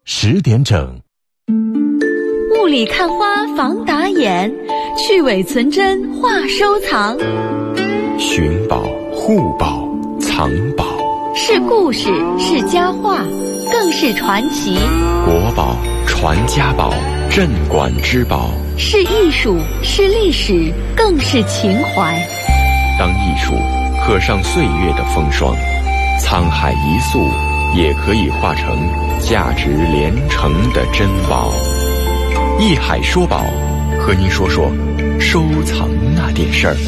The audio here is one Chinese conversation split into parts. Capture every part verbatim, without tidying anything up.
十点整。 雾里看花防打眼，去伪存真话收藏。 寻宝、护宝、藏宝， 是故事，是佳话，更是传奇。 国宝、传家宝、镇馆之宝， 是艺术，是历史，更是情怀。 当艺术刻上岁月的风霜，沧海一粟也可以化成价值连城的珍宝。艺海说宝，和您说说收藏那点事儿。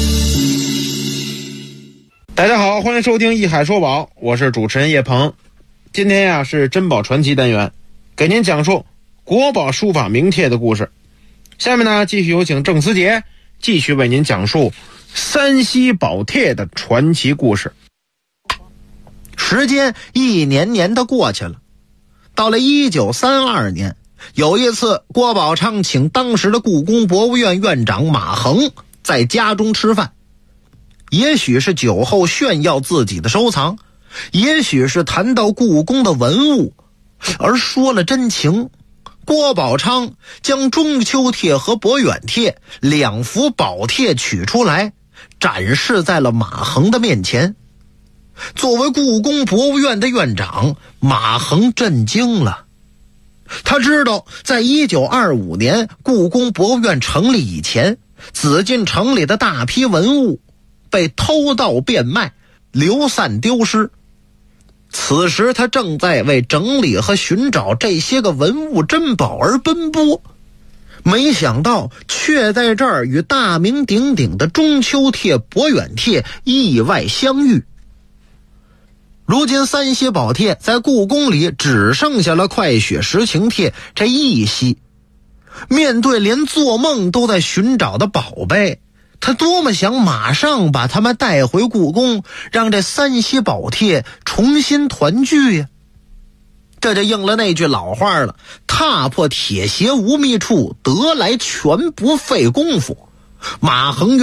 大家好，欢迎收听艺海说宝，我是主持人叶鹏。今天呀是珍宝传奇单元，给您讲述国宝书法名帖的故事。下面呢，继续有请郑思杰继续为您讲述三溪宝帖的传奇故事。 时间一年年的过去了，到了一九三二年，有一次郭宝昌请当时的故宫博物院院长马衡在家中吃饭，也许是酒后炫耀自己的收藏，也许是谈到故宫的文物而说了真情。郭宝昌将中秋帖和博远帖两幅宝帖取出来，展示在了马衡的面前。作为故宫博物院的院长，马衡震惊了。他知道在一九二五年故宫博物院成立以前，紫禁城里的大批文物被偷盗变卖，流散丢失。此时他正在为整理和寻找这些个文物珍宝而奔波，没想到却在这儿与大名鼎鼎的中秋帖、博远帖意外相遇。如今三溪宝帖在故宫里只剩下了快雪时晴帖这一溪，面对连做梦都在寻找的宝贝，他多么想马上把他们带回故宫，让这三溪宝帖重新团聚呀！这就应了那句老话了，踏破铁鞋无觅处，得来全不费功夫。马衡